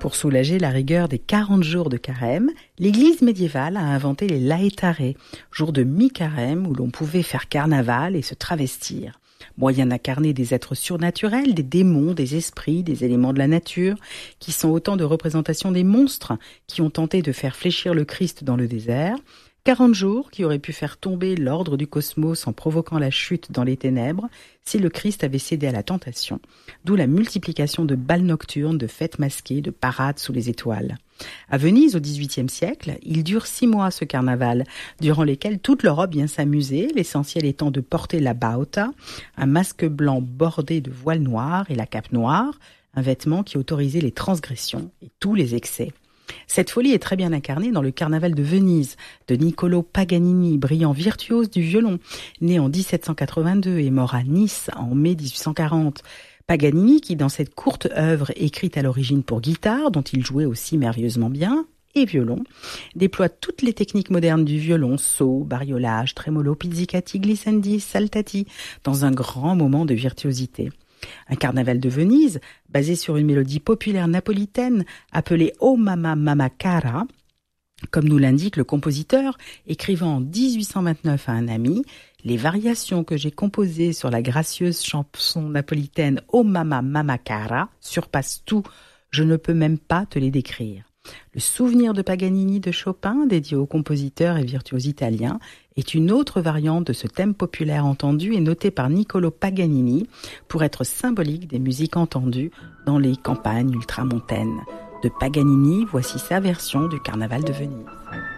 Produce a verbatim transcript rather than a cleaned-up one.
Pour soulager la rigueur des quarante jours de carême, l'Église médiévale a inventé les laetare, jours de mi-carême où l'on pouvait faire carnaval et se travestir. Moyen d'incarner des êtres surnaturels, des démons, des esprits, des éléments de la nature, qui sont autant de représentations des monstres qui ont tenté de faire fléchir le Christ dans le désert. quarante jours qui auraient pu faire tomber l'ordre du cosmos en provoquant la chute dans les ténèbres si le Christ avait cédé à la tentation. D'où la multiplication de bals nocturnes, de fêtes masquées, de parades sous les étoiles. À Venise, au dix-huitième siècle, il dure six mois ce carnaval, durant lesquels toute l'Europe vient s'amuser, l'essentiel étant de porter la bauta, un masque blanc bordé de voile noir et la cape noire, un vêtement qui autorisait les transgressions et tous les excès. Cette folie est très bien incarnée dans le carnaval de Venise, de Niccolò Paganini, brillant virtuose du violon, né en dix-sept cent quatre-vingt-deux et mort à Nice en mai dix-huit cent quarante. Paganini, qui dans cette courte œuvre écrite à l'origine pour guitare, dont il jouait aussi merveilleusement bien, et violon, déploie toutes les techniques modernes du violon, saut, bariolage, tremolo, pizzicati, glissandi, saltati, dans un grand moment de virtuosité. Un carnaval de Venise, basé sur une mélodie populaire napolitaine appelée O Mamma Mamma Cara, comme nous l'indique le compositeur, écrivant en dix-huit cent vingt-neuf à un ami, les variations que j'ai composées sur la gracieuse chanson napolitaine O Mamma Mamma Cara surpassent tout, je ne peux même pas te les décrire. Le souvenir de Paganini de Chopin, dédié au compositeur et virtuose italien, est une autre variante de ce thème populaire entendu et noté par Niccolò Paganini pour être symbolique des musiques entendues dans les campagnes ultramontaines. De Paganini, voici sa version du Carnaval de Venise.